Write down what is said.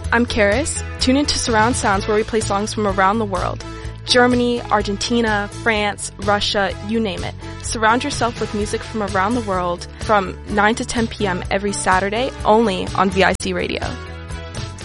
I'm Karis. Tune into Surround Sounds where we play songs from around the world. Germany, Argentina, France, Russia, you name it. Surround yourself with music from around the world from 9 to 10 p.m. every Saturday, only on VIC Radio.